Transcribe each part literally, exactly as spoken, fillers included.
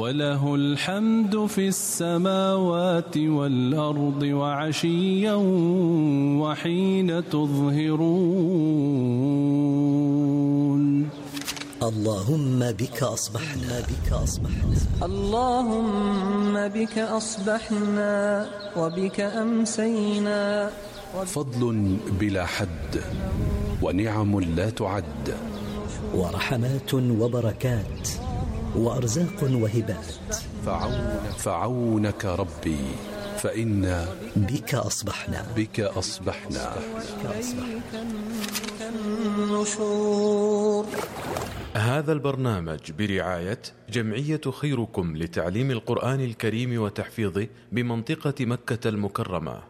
وله الحمد في السماوات والأرض وعشيا وحين تظهرون. اللهم بك أصبحنا بك أصبحنا اللهم بك أصبحنا وبك أمسينا. فضل بلا حد ونعم لا تعد، ورحمات وبركات وأرزاق وهبات. فعونك, فعونك ربي فإنا بك أصبحنا بك أصبحنا, بك النشور. هذا البرنامج برعاية جمعية خيركم لتعليم القرآن الكريم وتحفيظه بمنطقة مكة المكرمة.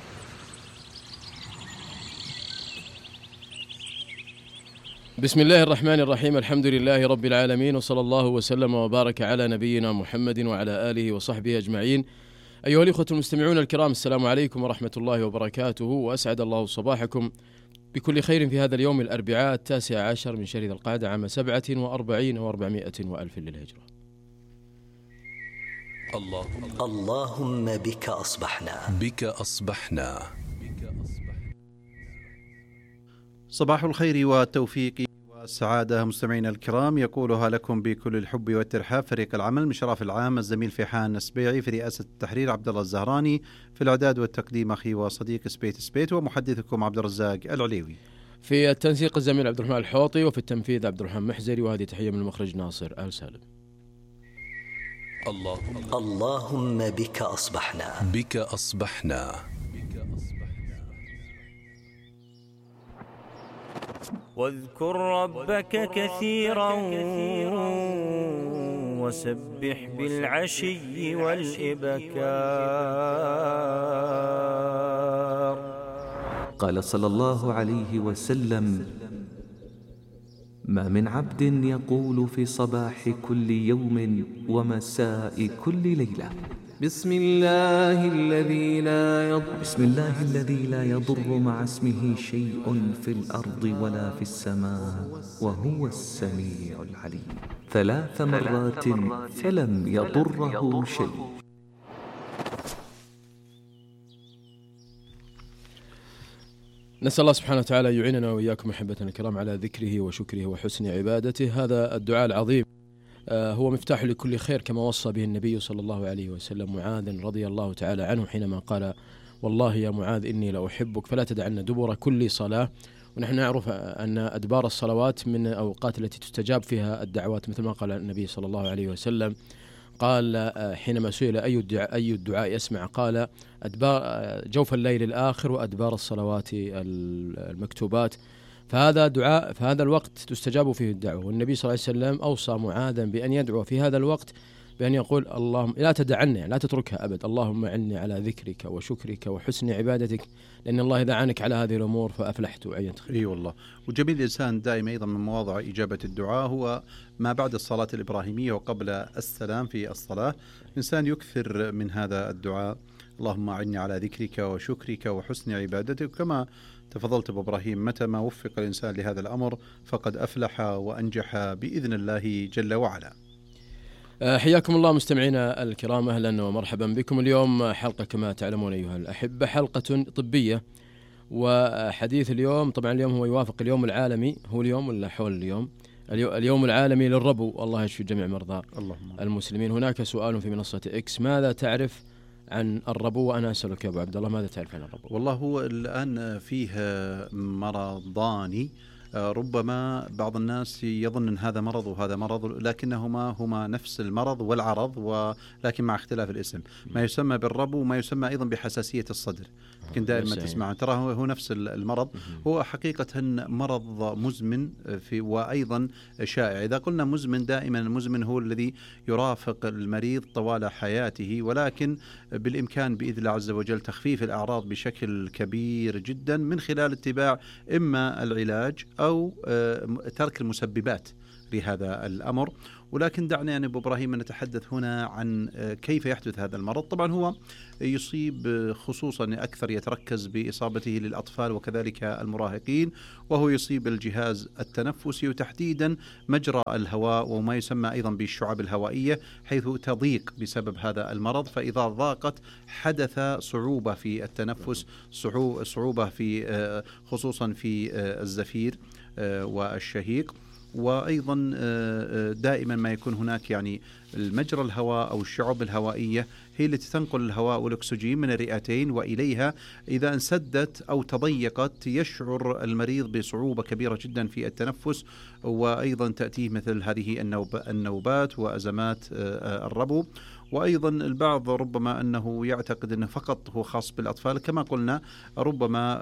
بسم الله الرحمن الرحيم. الحمد لله رب العالمين، وصلى الله وسلم وبارك على نبينا محمد وعلى آله وصحبه أجمعين. أيها الإخوة المستمعون الكرام، السلام عليكم ورحمة الله وبركاته، وأسعد الله صباحكم بكل خير في هذا اليوم الأربعاء التاسع عشر من شهر ذي القعدة عام سبعة وأربعين وأربعمائة وألف للهجرة. اللهم, اللهم بك أصبحنا بك أصبحنا. صباح الخير والتوفيق والسعادة مستمعينا الكرام، يقولها لكم بكل الحب والترحاب فريق العمل من شرف العام الزميل فيحان السبيعي، في رئاسة التحرير عبد الله الزهراني، في الإعداد والتقديم أخي وصديق سبيت سبيت، ومحدثكم عبد الرزاق العليوي، في التنسيق الزميل عبد الرحمن الحوطي، وفي التنفيذ عبد الرحمن محزري، وهذه تحية من المخرج ناصر آل سالم. اللهم, اللهم بك أصبحنا بك أصبحنا. واذكر ربك كثيرا وسبح بالعشي والإبكار. قال صلى الله عليه وسلم: ما من عبد يقول في صباح كل يوم ومساء كل ليلة: بسم الله الذي لا يضر بسم الله الذي لا يضر مع اسمه شيء في الأرض ولا في السماء وهو السميع العليم ثلاث مرات فلم يضره شيء. نسأل الله سبحانه وتعالى يعيننا وإياكم محبتنا الكرام على ذكره وشكره وحسن عبادته. هذا الدعاء العظيم هو مفتاح لكل خير، كما وصى به النبي صلى الله عليه وسلم معاذ رضي الله تعالى عنه حينما قال: والله يا معاذ إني لأحبك فلا تدعن دبر كل صلاة. ونحن نعرف أن أدبار الصلوات من الأوقات التي تستجاب فيها الدعوات، مثل ما قال النبي صلى الله عليه وسلم، قال حينما سئل أي الدعاء, أي الدعاء يسمع، قال أدبار جوف الليل الآخر وأدبار الصلوات المكتوبات. فهذا دعاء، فهذا الوقت تستجاب فيه الدعوة. والنبي صلى الله عليه وسلم أوصى معاذا بأن يدعو في هذا الوقت بأن يقول: اللهم لا تدعني، لا تتركها أبد، اللهم عني على ذكرك وشكرك وحسن عبادتك، لأن الله إذا عانك على هذه الأمور فأفلحت وعينت خير. اي والله. وجميل الإنسان دائما أيضا من مواضع إجابة الدعاء هو ما بعد الصلاة الإبراهيمية وقبل السلام في الصلاة. الإنسان يكثر من هذا الدعاء: اللهم عني على ذكرك وشكرك وحسن عبادتك. كما تفضلت بإبراهيم، متى ما وفق الإنسان لهذا الأمر فقد أفلح وأنجح بإذن الله جل وعلا. حياكم الله مستمعينا الكرام، أهلا ومرحبا بكم. اليوم حلقة كما تعلمون أيها الأحبة، حلقة طبية. وحديث اليوم طبعا اليوم هو يوافق اليوم العالمي، هو اليوم ولا حول اليوم اليوم العالمي للربو، الله يشفي جميع مرضى اللهم المسلمين. هناك سؤال في منصة إكس: ماذا تعرف عن الربو؟ وأنا أسألك يا أبو عبد الله، ماذا تعرف عن الربو؟ والله هو الآن فيه مرضان، ربما بعض الناس يظن أن هذا مرض وهذا مرض، لكنهما هما نفس المرض والعرض، ولكن مع اختلاف الاسم. ما يسمى بالربو وما يسمى أيضا بحساسية الصدر، يمكن دائما تسمع ترى هو نفس المرض. هو حقيقة مرض مزمن في وأيضا شائع. إذا قلنا مزمن، دائما المزمن هو الذي يرافق المريض طوال حياته، ولكن بالإمكان بإذن الله عز وجل تخفيف الأعراض بشكل كبير جدا من خلال اتباع إما العلاج أو ترك المسببات لهذا الأمر. ولكن دعنا يعني أبو إبراهيم نتحدث هنا عن كيف يحدث هذا المرض. طبعا هو يصيب خصوصا أكثر يتركز بإصابته للأطفال وكذلك المراهقين، وهو يصيب الجهاز التنفسي وتحديدا مجرى الهواء وما يسمى أيضا بالشعب الهوائية، حيث تضيق بسبب هذا المرض. فإذا ضاقت حدث صعوبة في التنفس، صعوبة في خصوصا في الزفير والشهيق. وأيضا دائما ما يكون هناك يعني المجرى الهواء أو الشعب الهوائية هي التي تنقل الهواء والأكسجين من الرئتين وإليها. إذا انسدت أو تضيقت يشعر المريض بصعوبة كبيرة جدا في التنفس، وأيضا تأتيه مثل هذه النوبات وأزمات الربو. وأيضا البعض ربما أنه يعتقد أنه فقط هو خاص بالأطفال، كما قلنا ربما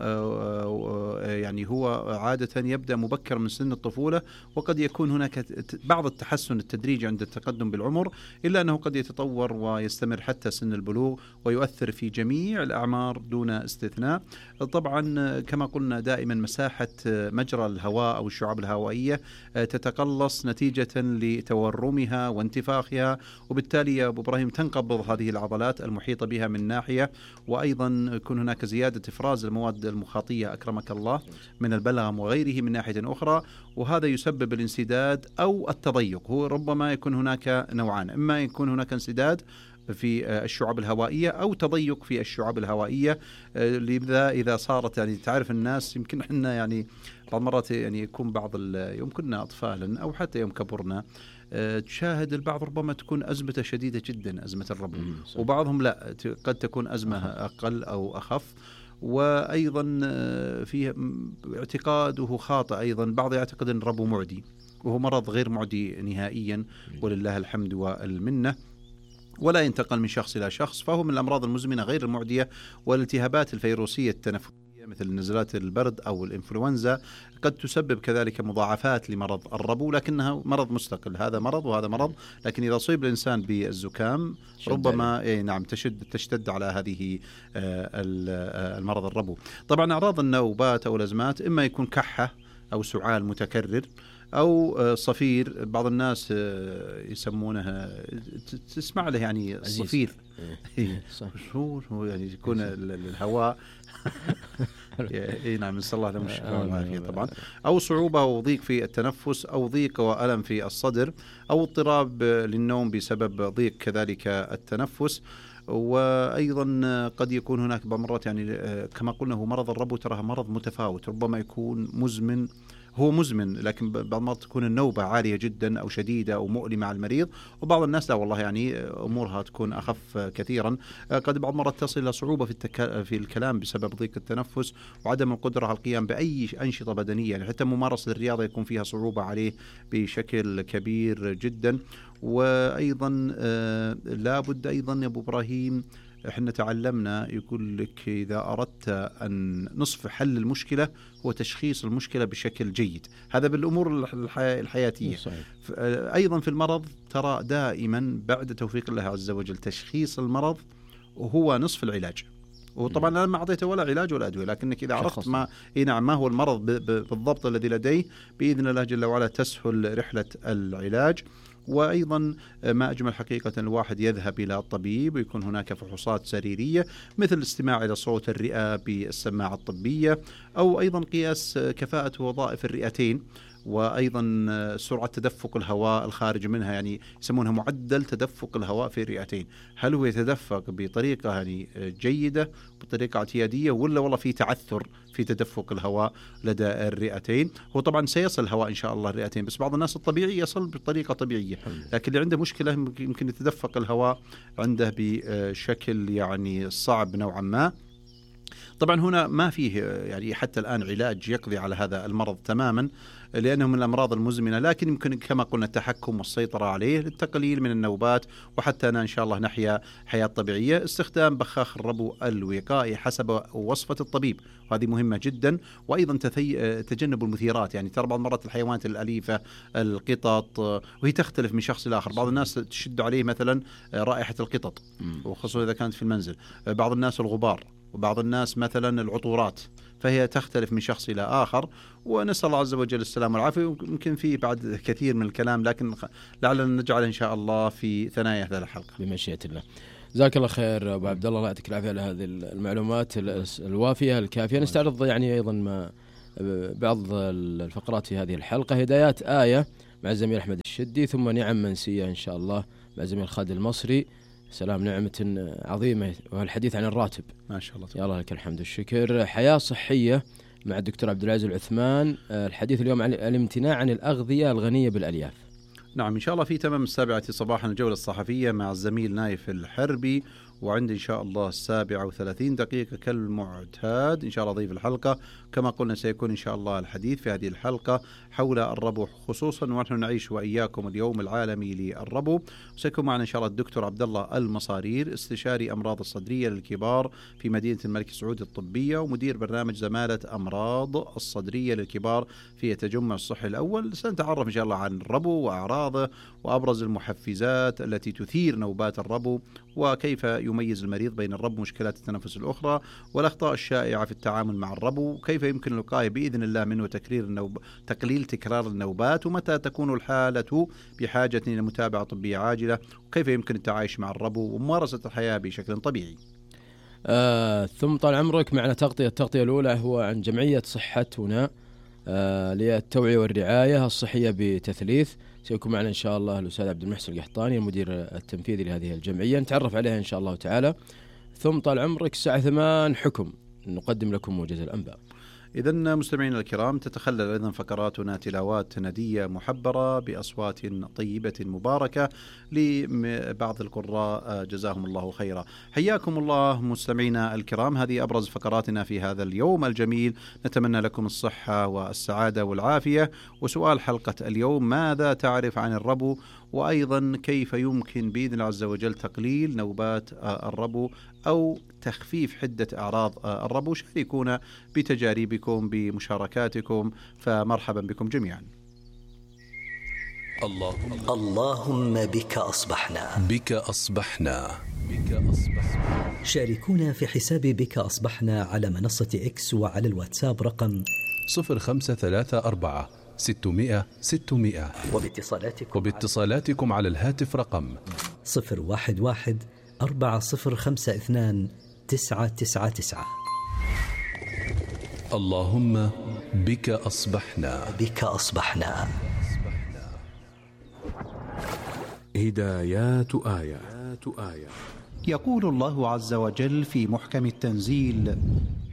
يعني هو عادة يبدأ مبكر من سن الطفولة، وقد يكون هناك بعض التحسن التدريجي عند التقدم بالعمر، إلا أنه قد يتطور ويستمر حتى سن البلوغ ويؤثر في جميع الأعمار دون استثناء. طبعا كما قلنا دائما مساحة مجرى الهواء أو الشعاب الهوائية تتقلص نتيجة لتورمها وانتفاخها، وبالتالي يا أبو إبراهيم تنقبض هذه العضلات المحيطة بها من ناحية، وأيضا يكون هناك زيادة إفراز المواد المخاطية أكرمك الله من البلغم وغيره من ناحية أخرى، وهذا يسبب الانسداد أو التضيق. هو ربما يكون هناك نوعان، إما يكون هناك انسداد في الشعب الهوائية أو تضيق في الشعب الهوائية. لذا إذا صارت يعني تعرف الناس يمكن احنا يعني بعض مرات يعني يكون بعض يوم كنا أطفالا أو حتى يوم كبرنا تشاهد البعض ربما تكون أزمته شديدة جدا، أزمة الربو، وبعضهم لا قد تكون أزمة أقل أو أخف. وأيضا فيه اعتقاده خاطئ، أيضا بعض يعتقد أن الربو معدي، وهو مرض غير معدي نهائيا ولله الحمد والمنة، ولا ينتقل من شخص إلى شخص، فهو من الأمراض المزمنة غير المعدية. والالتهابات الفيروسية التنفسية مثل نزلات البرد أو الإنفلونزا قد تسبب كذلك مضاعفات لمرض الربو، لكنها مرض مستقل، هذا مرض وهذا مرض. لكن إذا أصيب الإنسان بالزكام ربما إيه نعم تشد تشتد على هذه المرض الربو. طبعا أعراض النوبات أو الأزمات إما يكون كحة أو سعال متكرر أو صفير، بعض الناس يسمونها تسمع له يعني الصفير شو هو يعني يكون الهواء اي نعم نسأل الله لهم الشفاء والعافية طبعا، أو صعوبة وضيق في التنفس أو ضيق وألم في الصدر أو اضطراب للنوم بسبب ضيق كذلك التنفس. وأيضا قد يكون هناك بعض مرات يعني كما قلنا هو مرض الربو ترى مرض متفاوت، ربما يكون مزمن، هو مزمن لكن بعض المرات تكون النوبة عالية جدا أو شديدة أو مؤلمة على المريض، وبعض الناس لا والله يعني أمورها تكون أخف كثيرا. قد بعض المرات تصل إلى صعوبة في, التك... في الكلام بسبب ضيق التنفس وعدم القدرة على القيام بأي أنشطة بدنية، يعني حتى ممارسة الرياضة يكون فيها صعوبة عليه بشكل كبير جدا. وأيضا آه لابد أيضا يا أبو إبراهيم احنا تعلمنا يقول لك إذا أردت أن نصف حل المشكلة هو تشخيص المشكلة بشكل جيد، هذا بالأمور الحياتية. أيضا في المرض ترى دائما بعد توفيق الله عز وجل تشخيص المرض وهو نصف العلاج. وطبعا أنا ما أعطيته ولا علاج ولا أدوية، لكنك إذا عرفت ما إيه نعم ما هو المرض بالضبط الذي لديه بإذن الله جل وعلا تسهل رحلة العلاج. وأيضا ما أجمل حقيقة الواحد يذهب إلى الطبيب ويكون هناك فحوصات سريرية مثل الاستماع إلى صوت الرئة بالسماعة الطبية، أو أيضا قياس كفاءة وظائف الرئتين، وأيضا سرعة تدفق الهواء الخارج منها، يعني يسمونها معدل تدفق الهواء في الرئتين، هل هو يتدفق بطريقة يعني جيدة بطريقة اعتيادية ولا والله في تعثر في تدفق الهواء لدى الرئتين. هو طبعا سيصل الهواء إن شاء الله الرئتين، بس بعض الناس الطبيعي يصل بطريقة طبيعية، لكن اللي عنده مشكلة يمكن يتدفق الهواء عنده بشكل يعني صعب نوعا ما. طبعا هنا ما فيه يعني حتى الآن علاج يقضي على هذا المرض تماما لأنه من الأمراض المزمنة، لكن يمكن كما قلنا التحكم والسيطرة عليه للتقليل من النوبات، وحتى أنا إن شاء الله نحيا حياة طبيعية. استخدام بخاخ الربو الوقائي حسب وصفة الطبيب، وهذه مهمة جدا. وأيضا تجنب المثيرات، يعني ترى بعض مرات الحيوانات الأليفة القطط وهي تختلف من شخص لآخر، بعض الناس تشد عليه مثلا رائحة القطط وخصوصا إذا كانت في المنزل، بعض الناس الغبار، وبعض الناس مثلا العطورات، فهي تختلف من شخص إلى آخر، ونسأل الله عز وجل السلام والعافية. يمكن في بعد كثير من الكلام، لكن لعلنا نجعل إن شاء الله في ثنايا هذه الحلقة بمشيئة الله. جزاك الله خير أبو عبد الله، الله يعطيك العافية على هذه المعلومات الوافية الكافية. نستعرض يعني أيضا ما بعض الفقرات في هذه الحلقة. هدايات آية مع الزميل أحمد الشدي، ثم نعم منسية إن شاء الله مع الزميل خالد المصري. سلام نعمة عظيمة، والحديث عن الراتب ما شاء الله. يا الله لك الحمد والشكر. حياة صحية مع الدكتور عبد العزيز العثمان. الحديث اليوم عن الامتناع عن الأغذية الغنية بالألياف. نعم إن شاء الله في تمام السابعة صباحا الجولة الصحفية مع الزميل نايف الحربي، وعندي إن شاء الله السابعة وثلاثين دقيقة كالمعتاد إن شاء الله ضيف الحلقة. كما قلنا سيكون إن شاء الله الحديث في هذه الحلقة حول الربو خصوصا، ونحن نعيش وإياكم اليوم العالمي للربو. سيكون معنا إن شاء الله الدكتور عبد الله المصارير، استشاري أمراض الصدرية للكبار في مدينة الملك سعود الطبية، ومدير برنامج زمالة أمراض الصدرية للكبار في التجمع الصحي الأول. سنتعرف إن شاء الله عن الربو وأعراضه وأبرز المحفزات التي تثير نوبات الربو، وكيف يميز المريض بين الربو ومشكلات التنفس الأخرى، والأخطاء الشائعة في التعامل مع الربو، وكيف يمكن الوقاية بإذن الله منه وتكرير النوب... تقليل تكرار النوبات، ومتى تكون الحالة بحاجة إلى متابعة طبية عاجلة، وكيف يمكن التعايش مع الربو وممارسة الحياة بشكل طبيعي. آه ثم طال عمرك معنا تغطية. التغطية الأولى هو عن جمعية صحتنا آه للتوعية والرعاية الصحية بتثليث. سيكون معنا إن شاء الله الأستاذ عبد المحسن القحطاني المدير التنفيذي لهذه الجمعية، نتعرف عليها إن شاء الله تعالى. ثم طال عمرك الساعة ثمان حكم، نقدم لكم موجز الأنباء. إذن مستمعينا الكرام، تتخلل أيضا فقراتنا تلاوات ندية محبرة بأصوات طيبة مباركة لبعض القراء جزاهم الله خيرا. حياكم الله مستمعينا الكرام، هذه أبرز فقراتنا في هذا اليوم الجميل. نتمنى لكم الصحة والسعادة والعافية. وسؤال حلقة اليوم: ماذا تعرف عن الربو؟ وأيضا كيف يمكن بإذن الله عز وجل تقليل نوبات الربو أو تخفيف حدة أعراض الربو؟ شاركونا بتجاربكم بمشاركاتكم، فمرحبا بكم جميعا. اللهم, اللهم بك أصبحنا بك أصبحنا بك أصبحنا. شاركونا في حساب بك أصبحنا على منصة إكس وعلى الواتساب رقم صفر خمسة ثلاثة أربعة ستمائة ستمائة، وباتصالاتكم, وباتصالاتكم على الهاتف رقم صفر واحد واحد أربعة صفر خمسة اثنان تسعة تسعة تسعة. اللهم بك أصبحنا بك أصبحنا. هدايات آية. يقول الله عز وجل في محكم التنزيل: